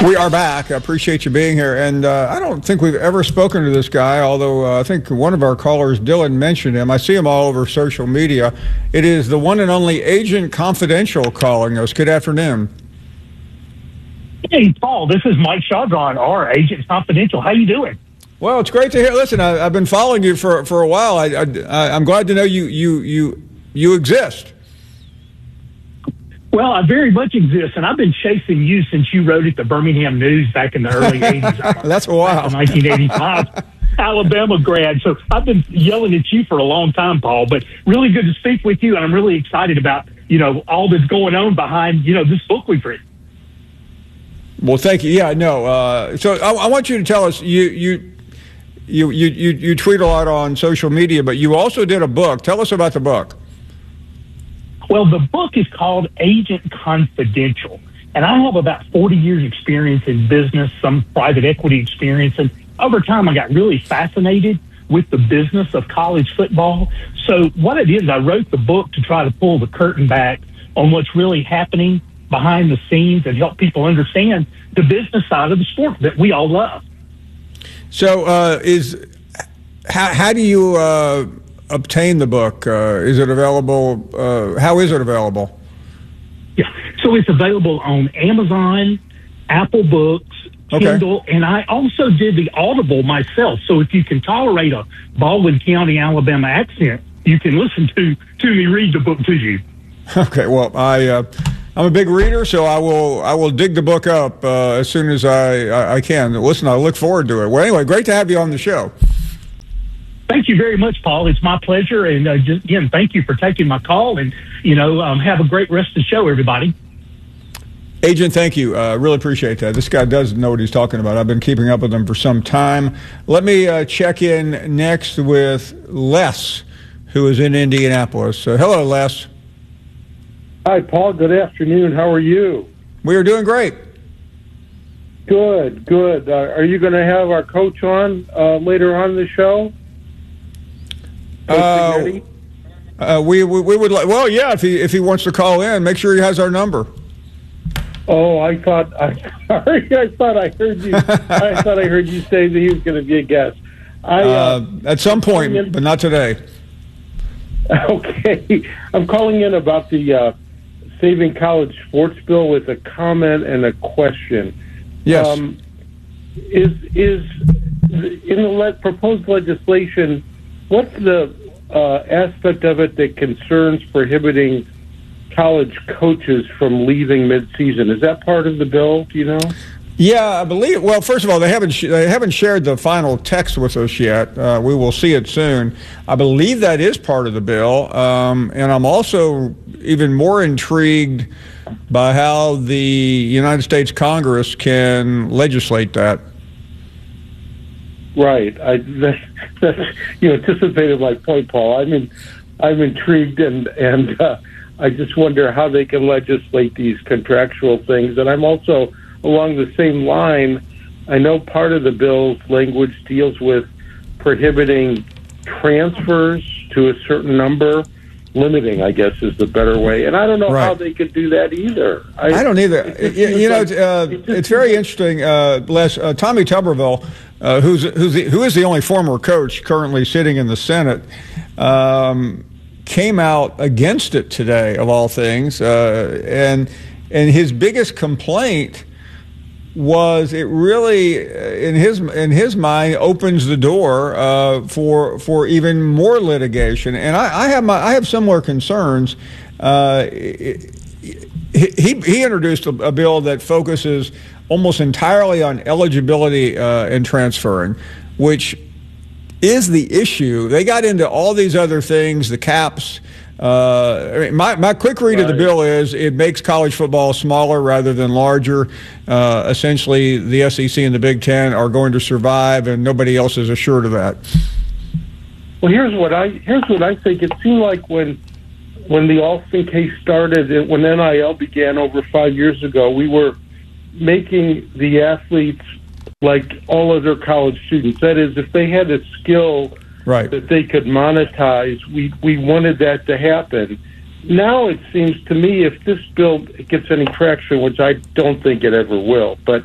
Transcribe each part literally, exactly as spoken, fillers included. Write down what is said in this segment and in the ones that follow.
We are back. I appreciate you being here. And uh, I don't think we've ever spoken to this guy, although uh, I think one of our callers, Dylan, mentioned him. I see him all over social media. It is the one and only Agent Confidential calling us. Good afternoon. Hey, Paul, this is Mike Shawdron, our Agent Confidential. How you doing? Well, it's great to hear. Listen, I, I've been following you for, for a while. I, I, I'm glad to know you, you, you, you exist. Well, I very much exist, and I've been chasing you since you wrote at the Birmingham News back in the early eighties. That's a while. nineteen eighty-five, Alabama grad. So I've been yelling at you for a long time, Paul, but really good to speak with you, and I'm really excited about, you know, all that's going on behind, you know, this book we've written. Well, thank you. Yeah, no. Uh, so I, I want you to tell us, you, you, you, you, you, you tweet a lot on social media, but you also did a book. Tell us about the book. Well, the book is called Agent Confidential, and I have about forty years experience in business, some private equity experience, and over time I got really fascinated with the business of college football. So what I did is I wrote the book to try to pull the curtain back on what's really happening behind the scenes and help people understand the business side of the sport that we all love. So uh, is how, how do you uh, obtain the book? Uh, is it available? Uh, how is it available? Yeah, so it's available on Amazon, Apple Books, Kindle, okay. And I also did the Audible myself. So if you can tolerate a Baldwin County, Alabama accent, you can listen to, to me read the book to you. Okay, well, I, uh, I'm a big reader, so I will I will dig the book up uh, as soon as I, I, I can. Listen, I look forward to it. Well, anyway, great to have you on the show. Thank you very much, Paul. It's my pleasure. And uh, just, again, thank you for taking my call. And, you know, um, have a great rest of the show, everybody. Agent, thank you. I uh, really appreciate that. This guy does know what he's talking about. I've been keeping up with him for some time. Let me uh, check in next with Les, who is in Indianapolis. Uh, hello, Les. Hi, Paul. Good afternoon. How are you? We are doing great. Good, good. Uh, are you going to have our coach on uh, later on in the show? Uh, uh, we, we we would like. Well, yeah. If he if he wants to call in, make sure he has our number. Oh, I thought I sorry. I thought I heard you. I thought I heard you say that he was going to be a guest. I, uh, uh, at some point, in, but not today. Okay, I'm calling in about the uh, Saving College Sports Bill with a comment and a question. Yes. Um, is is in the le- proposed legislation? What's the uh, aspect of it that concerns prohibiting college coaches from leaving mid-season? Is that part of the bill? Do you know? Yeah, I believe. Well, first of all, they haven't sh- they haven't shared the final text with us yet. Uh, we will see it soon. I believe that is part of the bill, um, and I'm also even more intrigued by how the United States Congress can legislate that. Right. I that's, that's, you anticipated my point, Paul. I'm in, I'm intrigued, and and uh, I just wonder how they can legislate these contractual things. And I'm also along the same line. I know part of the bill's language deals with prohibiting transfers to a certain number, limiting, I guess, is the better way. And I don't know right. how they could do that either. I, I don't either. It you, you know, like, uh, it it's very interesting. Uh, Les, uh, Tommy Tuberville, uh, who's who's the, who is the only former coach currently sitting in the Senate, um, came out against it today, of all things, uh, and and his biggest complaint was it really, in his in his mind, opens the door uh, for for even more litigation. And I, I have my I have similar concerns. Uh, he he introduced a, a bill that focuses almost entirely on eligibility uh, and transferring, which is the issue. They got into all these other things, the caps. Uh, I mean, my, my quick read right. of the bill is it makes college football smaller rather than larger. Uh, essentially, the S E C and the Big Ten are going to survive, and nobody else is assured of that. Well, here's what I here's what I think. It seemed like when when the Alston case started, when N I L began over five years ago, we were making the athletes like all other college students. That is, if they had a skill right. that they could monetize, we, we wanted that to happen. Now it seems to me if this bill gets any traction, which I don't think it ever will, but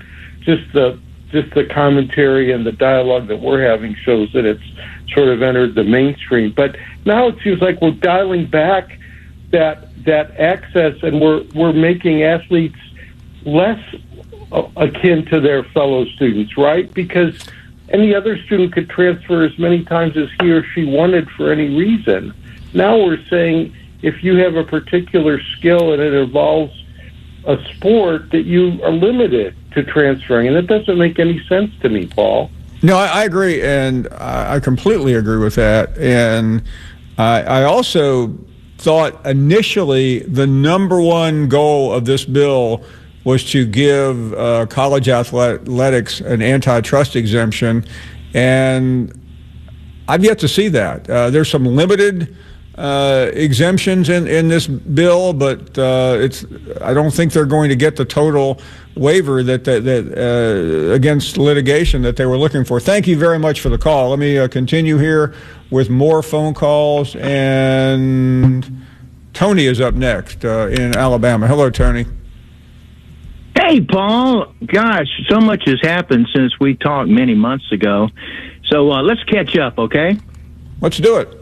just the just the commentary and the dialogue that we're having shows that it's sort of entered the mainstream. But now it seems like we're dialing back that that access, and we're we're making athletes less akin to their fellow students, right? Because any other student could transfer as many times as he or she wanted for any reason. Now we're saying if you have a particular skill and it involves a sport, that you are limited to transferring. And that doesn't make any sense to me, Paul. No, I, I agree, and I, I completely agree with that. And I, I also thought initially the number one goal of this bill was to give uh, college athletics an antitrust exemption, and I've yet to see that. Uh, there's some limited uh, exemptions in, in this bill, but uh, it's I don't think they're going to get the total waiver that that, that uh, against litigation that they were looking for. Thank you very much for the call. Let me uh, continue here with more phone calls, and Tony is up next uh, in Alabama. Hello, Tony. Hey, Paul. Gosh, so much has happened since we talked many months ago. So uh, let's catch up, okay? Let's do it.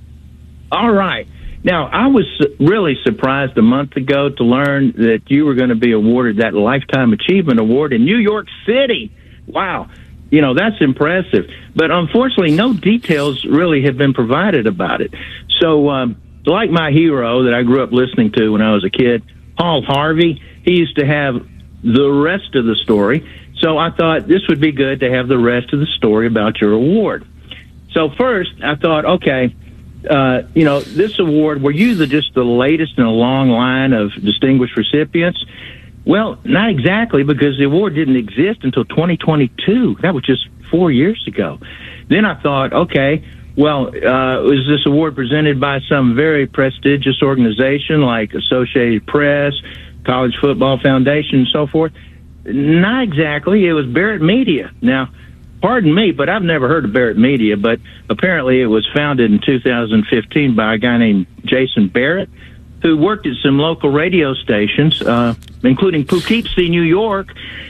All right. Now, I was really surprised a month ago to learn that you were going to be awarded that Lifetime Achievement Award in New York City. Wow. You know, that's impressive. But unfortunately, no details really have been provided about it. So, um, like my hero that I grew up listening to when I was a kid, Paul Harvey, he used to have the rest of the story. So I thought this would be good to have the rest of the story about your award. So first, I thought, okay, uh, you know, this award, were you the, just the latest in a long line of distinguished recipients? Well, not exactly, because the award didn't exist until twenty twenty-two. That was just four years ago. Then I thought, okay, well, uh, was this award presented by some very prestigious organization like Associated Press, College Football Foundation, and so forth? Not exactly. It was Barrett Media. Now, pardon me, but I've never heard of Barrett Media, but apparently it was founded in two thousand fifteen by a guy named Jason Barrett, who worked at some local radio stations, uh, including Poughkeepsie, New York,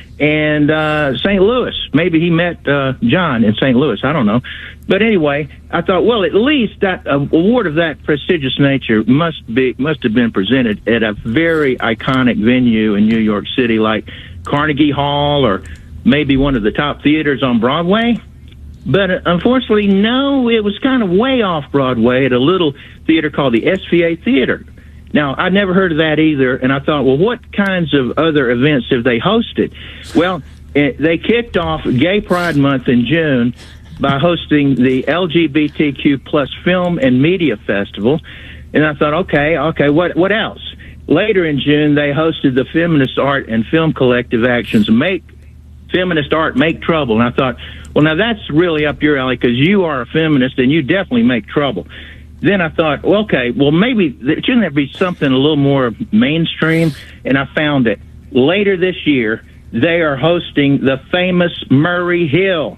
and uh, Saint Louis. Maybe he met uh, John in Saint Louis. I don't know. But anyway, I thought, well, at least that uh, award of that prestigious nature must be must have been presented at a very iconic venue in New York City, like Carnegie Hall or maybe one of the top theaters on Broadway. But uh, unfortunately, no, it was kind of way off Broadway at a little theater called the S V A Theater. Now, I'd never heard of that either, and I thought, well, what kinds of other events have they hosted? Well, it, they kicked off Gay Pride Month in June by hosting the L G B T Q plus Film and Media Festival. And I thought, okay, okay, what what else? Later in June, they hosted the Feminist Art and Film Collective Actions Make Feminist Art Make Trouble. And I thought, well, now that's really up your alley because you are a feminist and you definitely make trouble. Then I thought, well, okay, well, maybe shouldn't there be something a little more mainstream? And I found it. Later this year, they are hosting the famous Murray Hill.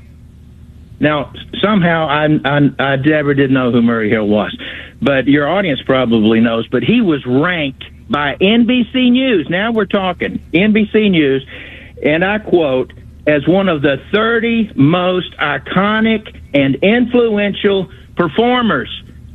Now, somehow I, I, I never did know who Murray Hill was, but your audience probably knows. But he was ranked by N B C News. Now we're talking N B C News, and I quote, as one of the thirty most iconic and influential performers.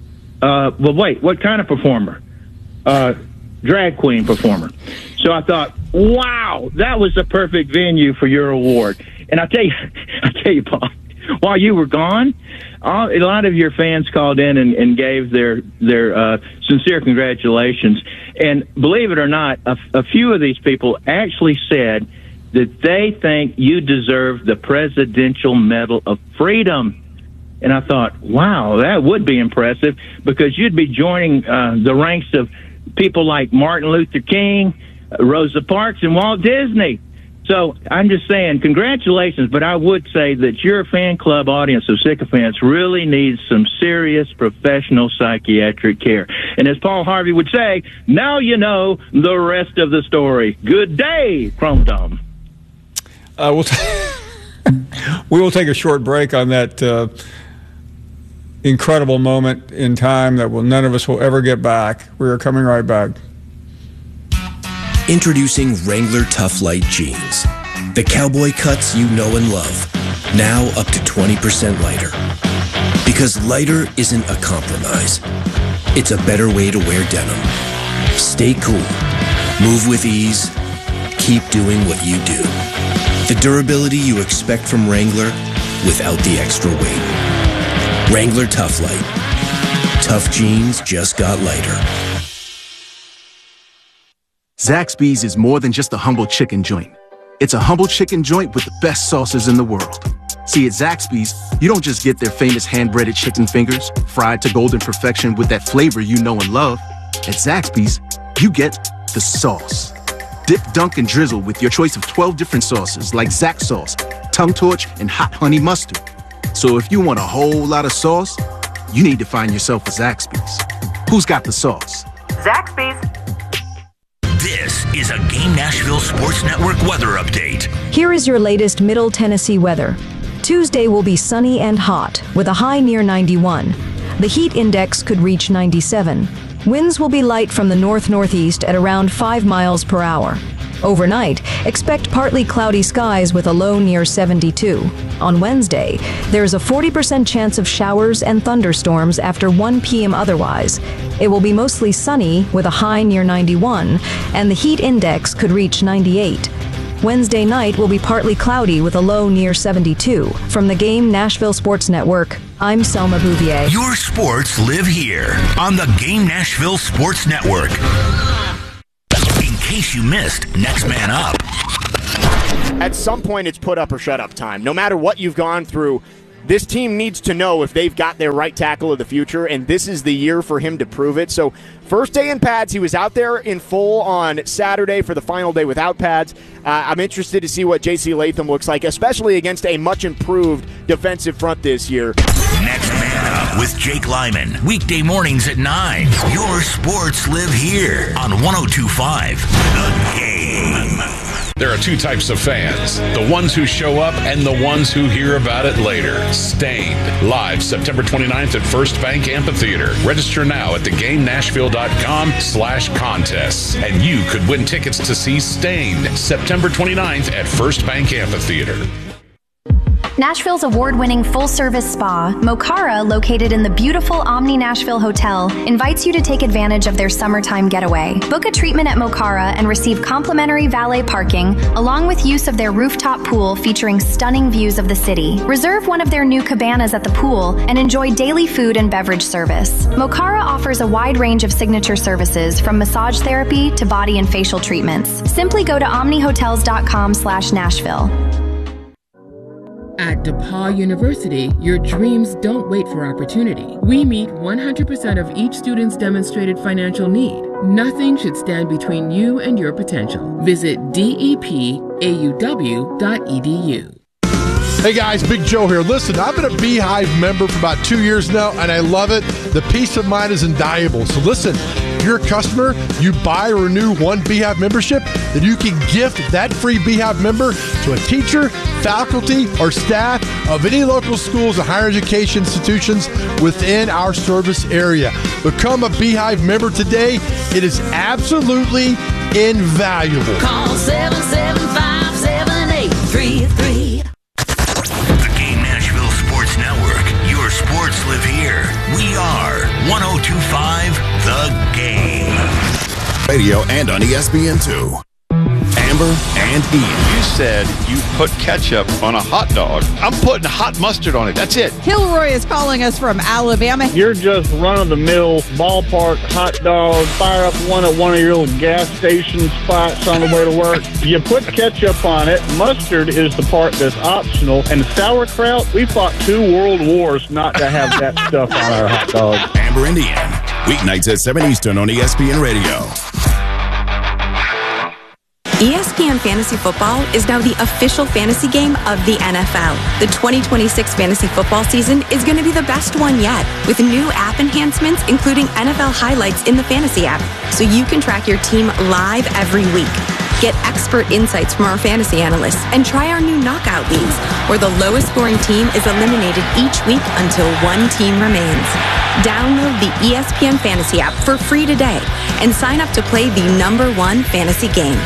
Uh, well, wait, what kind of performer? Uh, drag queen performer. So I thought, wow, that was the perfect venue for your award. And I tell you, I tell you, Paul, while you were gone, all, a lot of your fans called in and, and gave their their uh, sincere congratulations. And believe it or not, a, a few of these people actually said that they think you deserve the Presidential Medal of Freedom. And I thought, wow, that would be impressive because you'd be joining uh, the ranks of people like Martin Luther King, uh, Rosa Parks, and Walt Disney. So I'm just saying, congratulations, but I would say that your fan club audience of sycophants really needs some serious professional psychiatric care. And as Paul Harvey would say, now you know the rest of the story. Good day, Chrome Dome. Uh, we'll t- we will take a short break on that uh, incredible moment in time that will none of us will ever get back. We are coming right back. Introducing Wrangler Tough Light Jeans. The cowboy cuts you know and love, now up to twenty percent lighter. Because lighter isn't a compromise. It's a better way to wear denim. Stay cool. Move with ease. Keep doing what you do. The durability you expect from Wrangler without the extra weight. Wrangler Tough Light. Tough jeans just got lighter. Zaxby's is more than just a humble chicken joint. It's a humble chicken joint with the best sauces in the world. See, at Zaxby's, you don't just get their famous hand-breaded chicken fingers, fried to golden perfection with that flavor you know and love. At Zaxby's, you get the sauce. Dip, dunk, and drizzle with your choice of twelve different sauces like Zax sauce, tongue torch, and hot honey mustard. So if you want a whole lot of sauce, you need to find yourself a Zaxby's. Who's got the sauce? Zaxby's. This is a Game Nashville Sports Network weather update. Here is your latest Middle Tennessee weather. Tuesday will be sunny and hot, with a high near ninety-one. The heat index could reach ninety-seven. Winds will be light from the north-northeast at around five miles per hour. Overnight, expect partly cloudy skies with a low near seventy-two. On Wednesday, there is a forty percent chance of showers and thunderstorms after one p.m. otherwise. It will be mostly sunny with a high near ninety-one, and the heat index could reach ninety-eight. Wednesday night will be partly cloudy with a low near seventy-two. From the Game Nashville Sports Network, I'm Selma Bouvier. Your sports live here on the Game Nashville Sports Network. In case you missed Next Man Up. At some point, it's put up or shut up time. No matter what you've gone through, this team needs to know if they've got their right tackle of the future, and this is the year for him to prove it. So first day in pads, he was out there in full on Saturday for the final day without pads. Uh, I'm interested to see what J C Latham looks like, especially against a much improved defensive front this year. Next Man Up with Jake Lyman. Weekday mornings at nine. Your sports live here on one oh two point five The Game. There are two types of fans, the ones who show up and the ones who hear about it later. Stained, live September twenty-ninth at First Bank Amphitheater. Register now at the game nashville dot com slash contests, and you could win tickets to see Stained September twenty-ninth at First Bank Amphitheater. Nashville's award-winning full-service spa, Mocara, located in the beautiful Omni Nashville Hotel, invites you to take advantage of their summertime getaway. Book a treatment at Mocara and receive complimentary valet parking, along with use of their rooftop pool featuring stunning views of the city. Reserve one of their new cabanas at the pool and enjoy daily food and beverage service. Mocara offers a wide range of signature services, from massage therapy to body and facial treatments. Simply go to omni hotels dot com slash Nashville. At DePauw University, your dreams don't wait for opportunity. We meet one hundred percent of each student's demonstrated financial need. Nothing should stand between you and your potential. Visit D E P A U W dot E D U. Hey guys, Big Joe here. Listen, I've been a Beehive member for about two years now, and I love it. The peace of mind is invaluable. So listen, if you're a customer, you buy or renew one Beehive membership, then you can gift that free Beehive member to a teacher, faculty, or staff of any local schools and higher education institutions within our service area. Become a Beehive member today. It is absolutely invaluable. Call seven seven five, seven eight three three. The Game Nashville Sports Network. Your sports live here. We are one oh two point five The Game. Radio and on E S P N two. Amber and Ian. You said you put ketchup on a hot dog. I'm putting hot mustard on it. That's it. Kilroy is calling us from Alabama. You're just run-of-the-mill ballpark hot dog. Fire up one at one of your little gas station spots on the way to work. You put ketchup on it. Mustard is the part that's optional. And sauerkraut, we fought two world wars not to have that stuff on our hot dog. Amber and Ian. Weeknights at seven Eastern on E S P N Radio. E S P N Fantasy Football is now the official fantasy game of the N F L. The twenty twenty-six fantasy football season is going to be the best one yet, with new app enhancements, including N F L highlights in the fantasy app, so you can track your team live every week. Get expert insights from our fantasy analysts and try our new knockout leagues, where the lowest scoring team is eliminated each week until one team remains. Download the E S P N Fantasy app for free today and sign up to play the number one fantasy game.